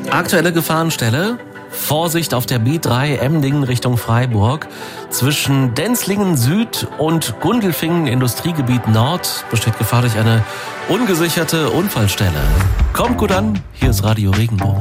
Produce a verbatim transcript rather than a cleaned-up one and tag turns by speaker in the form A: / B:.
A: Aktuelle Gefahrenstelle. Vorsicht auf der B drei Emdingen Richtung Freiburg. Zwischen Denzlingen Süd und Gundelfingen Industriegebiet Nord besteht Gefahr durch eine ungesicherte Unfallstelle. Kommt gut an, hier ist Radio Regenbogen.